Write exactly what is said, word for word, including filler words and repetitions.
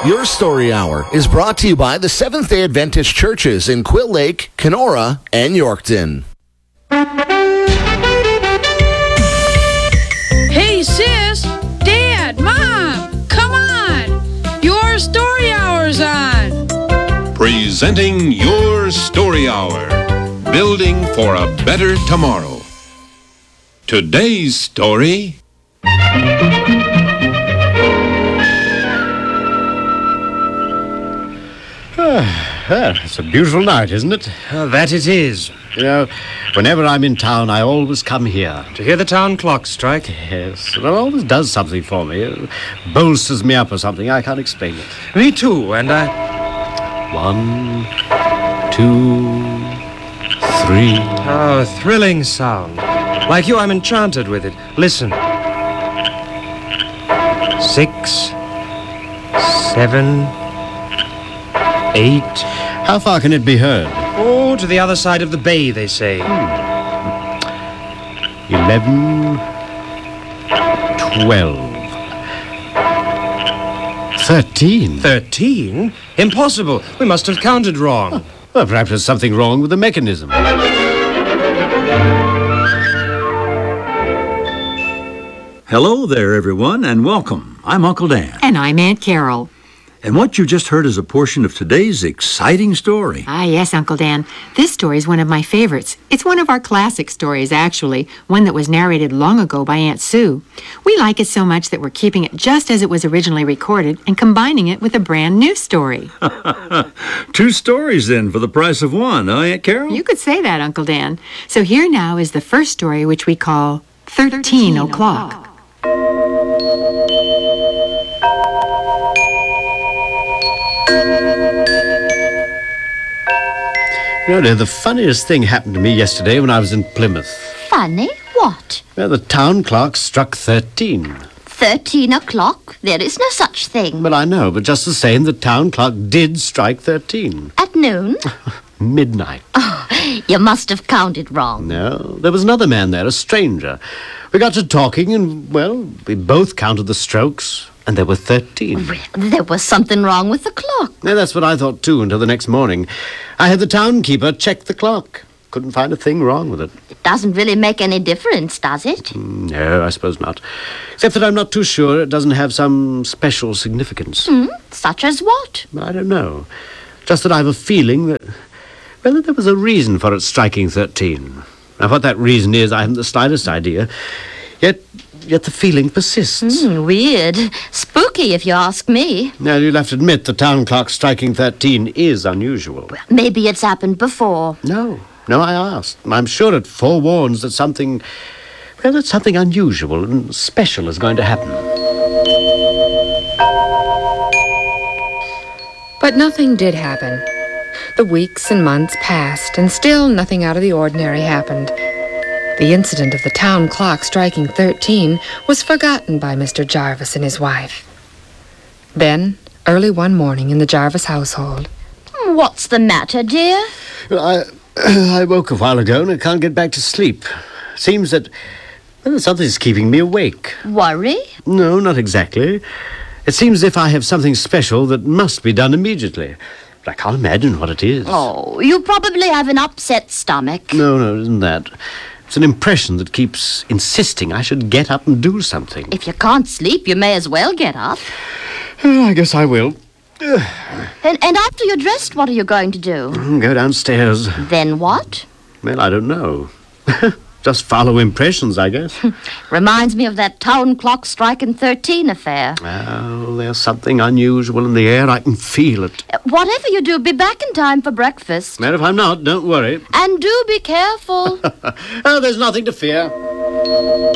Your Story Hour is brought to you by the Seventh-day Adventist Churches in Quill Lake, Kenora, and Yorkton. Hey, sis! Dad! Mom! Come on! Your Story Hour's on! Presenting Your Story Hour. Building for a better tomorrow. Today's story... Well, it's a beautiful night, isn't it? Oh, that it is. You know, whenever I'm in town, I always come here. To hear the town clock strike? Yes, and it always does something for me. It bolsters me up or something. I can't explain it. Me too, and I... One, two, three. Oh, a thrilling sound. Like you, I'm enchanted with it. Listen. Six, seven... Eight. How far can it be heard? Oh, to the other side of the bay, they say. Hmm. Eleven. Twelve. Thirteen. Thirteen? Impossible. We must have counted wrong. Oh, well, perhaps there's something wrong with the mechanism. Hello there, everyone, and welcome. I'm Uncle Dan. And I'm Aunt Carol. And what you just heard is a portion of today's exciting story. Ah, yes, Uncle Dan. This story is one of my favorites. It's one of our classic stories, actually, one that was narrated long ago by Aunt Sue. We like it so much that we're keeping it just as it was originally recorded and combining it with a brand new story. Two stories, then, for the price of one, huh, Aunt Carol? You could say that, Uncle Dan. So here now is the first story, which we call Thirteen O'Clock. You know, the funniest thing happened to me yesterday when I was in Plymouth. Funny? What? Well, the town clock struck thirteen. Thirteen o'clock? There is no such thing. Well, I know, but just the same, the town clock did strike thirteen. At noon? Midnight. Oh, you must have counted wrong. No, there was another man there, a stranger. We got to talking and, well, we both counted the strokes, and there were thirteen. Well, there was something wrong with the clock. Yeah, that's what I thought, too, until the next morning. I had the townkeeper check the clock. Couldn't find a thing wrong with it. It doesn't really make any difference, does it? Mm, no, I suppose not. Except that I'm not too sure it doesn't have some special significance. Hmm? Such as what? I don't know. Just that I have a feeling that, well, that there was a reason for it striking thirteen. Now, what that reason is, I haven't the slightest idea. Yet, yet the feeling persists. Hmm, weird. Spooky, if you ask me. Now, you'll have to admit the town clock striking thirteen is unusual. Well, maybe it's happened before. No, no, I asked. I'm sure it forewarns that something, well, that something unusual and special is going to happen. But nothing did happen. The weeks and months passed, and still nothing out of the ordinary happened. The incident of the town clock striking thirteen was forgotten by Mister Jarvis and his wife. Then, early one morning in the Jarvis household... What's the matter, dear? Well, I, I woke a while ago and I can't get back to sleep. Seems that, well, something's keeping me awake. Worry? No, not exactly. It seems as if I have something special that must be done immediately. But I can't imagine what it is. Oh, you probably have an upset stomach. No, no, it isn't that. It's an impression that keeps insisting I should get up and do something. If you can't sleep, you may as well get up. Oh, I guess I will. And, and after you're dressed, what are you going to do? Go downstairs. Then what? Well, I don't know. Just follow impressions, I guess. Reminds me of that town clock striking thirteen affair. Well, there's something unusual in the air. I can feel it. Uh, whatever you do, be back in time for breakfast. Well, if I'm not, don't worry. And do be careful. Oh, there's nothing to fear.